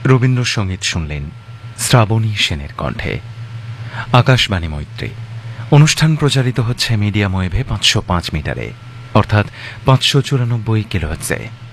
রবীন্দ্রসঙ্গীত শুনলেন শ্রাবণী সেনের কণ্ঠে। আকাশবাণী মৈত্রী অনুষ্ঠান প্রচারিত হচ্ছে মিডিয়াম ওয়েভে 505 মিটারে, অর্থাৎ 594 কিলোহার্টজে।